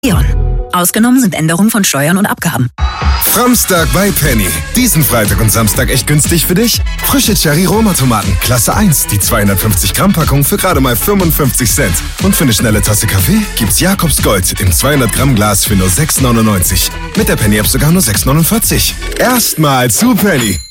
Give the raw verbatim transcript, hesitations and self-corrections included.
E.ON. Ausgenommen sind Änderungen von Steuern und Abgaben. Framstag bei Penny. Diesen Freitag und Samstag echt günstig für dich? Frische Cherry-Roma-Tomaten, Klasse eins, die zweihundertfünfzig Gramm Packung für gerade mal fünfundfünfzig Cent. Und für eine schnelle Tasse Kaffee gibt's Jakobs Gold im zweihundert Gramm Glas für nur sechs neunundneunzig. Mit der Penny-App sogar nur sechs neunundvierzig. Erstmal zu Penny.